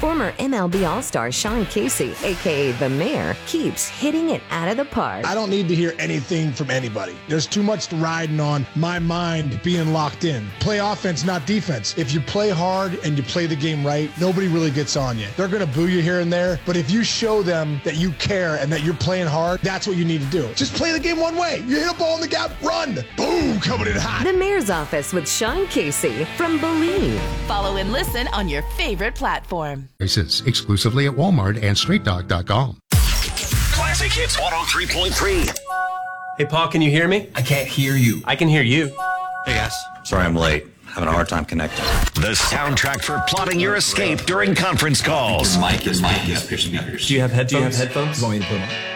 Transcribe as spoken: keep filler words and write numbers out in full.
Former M L B All-Star Sean Casey, a k a. The Mayor, keeps hitting it out of the park. I don't need to hear anything from anybody. There's too much riding on my mind being locked in. Play offense, not defense. If you play hard and you play the game right, nobody really gets on you. They're going to boo you here and there, but if you show them that you care and that you're playing hard, that's what you need to do. Just play the game one way. You hit a ball in the gap, run. Boom, coming in hot. The Mayor's Office with Sean Casey from Believe. Follow and listen on your favorite platform. Exclusively at Walmart and straight dog dot com. Classic Hits one oh three point three. Hey, Paul, can you hear me? I can't hear you. I can hear you. Hey, guys. Sorry I'm late. Having a hard time connecting. The soundtrack for plotting your escape during conference calls. Your mic is mic is speakers. Do you have headphones? Do you have headphones? You want me to put them on?